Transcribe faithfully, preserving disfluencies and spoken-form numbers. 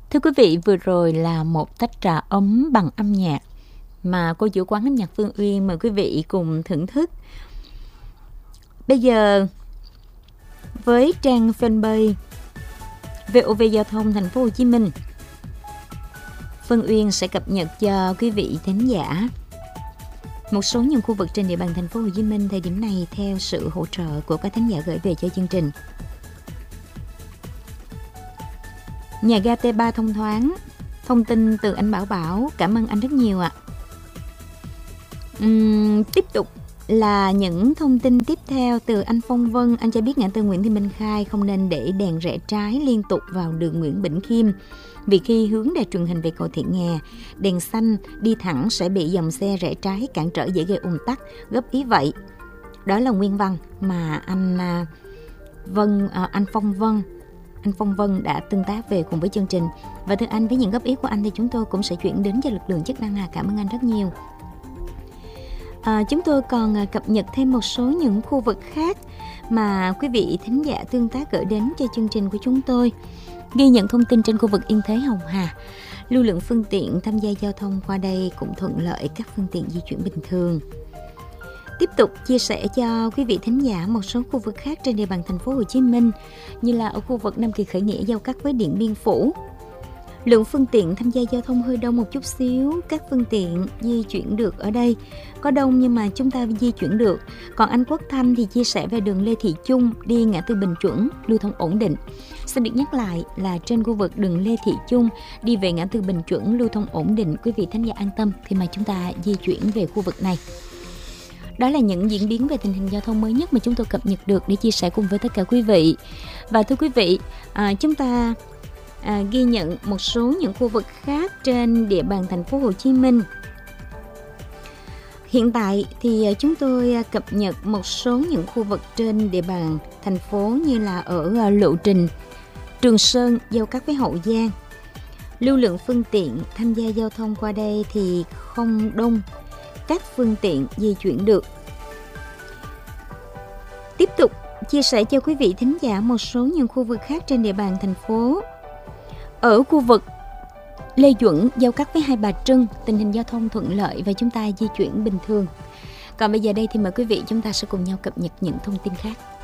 Thưa quý vị, vừa rồi là một tách trà ấm bằng âm nhạc mà cô chủ quán âm nhạc Phương Uyên mời quý vị cùng thưởng thức. Bây giờ với trang fanpage vê o vê Giao thông Thành phố Hồ Chí Minh, Phương Uyên sẽ cập nhật cho quý vị thính giả một số những khu vực trên địa bàn Thành phố Hồ Chí Minh thời điểm này theo sự hỗ trợ của các thính giả gửi về cho chương trình. Nhà ga T ba thông thoáng. Thông tin từ anh Bảo Bảo. Cảm ơn anh rất nhiều ạ. Uhm, tiếp tục là những thông tin tiếp theo từ anh Phong Vân. Anh cho biết ngã tư Nguyễn Thị Minh Khai không nên để đèn rẽ trái liên tục vào đường Nguyễn Bỉnh Khiêm, vì khi hướng đài truyền hình về cầu Thị Nghè, đèn xanh đi thẳng sẽ bị dòng xe rẽ trái cản trở, dễ gây ùn tắc. Góp ý vậy. Đó là nguyên văn mà anh Vân, anh Phong Vân Anh Phong Vân đã tương tác về cùng với chương trình. Và thưa anh, với những góp ý của anh thì chúng tôi cũng sẽ chuyển đến cho lực lượng chức năng. À, cảm ơn anh rất nhiều. À, chúng tôi còn cập nhật thêm một số những khu vực khác mà quý vị thính giả tương tác gửi đến cho chương trình của chúng tôi. Ghi nhận thông tin trên khu vực Yên Thế Hồng Hà, lưu lượng phương tiện tham gia giao thông qua đây cũng thuận lợi, các phương tiện di chuyển bình thường. Tiếp tục chia sẻ cho quý vị thính giả một số khu vực khác trên địa bàn Thành phố Hồ Chí Minh, như là ở khu vực Nam Kỳ Khởi Nghĩa giao cắt với Điện Biên Phủ. Lượng phương tiện tham gia giao thông hơi đông một chút xíu, các phương tiện di chuyển được ở đây có đông nhưng mà chúng ta di chuyển được. Còn anh Quốc Thanh thì chia sẻ về đường Lê Thị Trung đi ngã tư Bình Chuẩn lưu thông ổn định. Xin được nhắc lại là trên khu vực đường Lê Thị Trung đi về ngã tư Bình Chuẩn lưu thông ổn định. Quý vị thính giả an tâm khi mà chúng ta di chuyển về khu vực này. Đó là những diễn biến về tình hình giao thông mới nhất mà chúng tôi cập nhật được để chia sẻ cùng với tất cả quý vị. Và thưa quý vị, à, chúng ta à, ghi nhận một số những khu vực khác trên địa bàn Thành phố Hồ Chí Minh. Hiện tại thì chúng tôi cập nhật một số những khu vực trên địa bàn thành phố như là ở lộ trình Trường Sơn giao cắt với Hậu Giang. Lưu lượng phương tiện tham gia giao thông qua đây thì không đông, các phương tiện di chuyển được. Tiếp tục chia sẻ cho quý vị thính giả một số những khu vực khác trên địa bàn thành phố. Ở khu vực Lê Duẩn giao cắt với Hai Bà Trưng, tình hình giao thông thuận lợi và chúng ta di chuyển bình thường. Còn bây giờ đây thì mời quý vị chúng ta sẽ cùng nhau cập nhật những thông tin khác.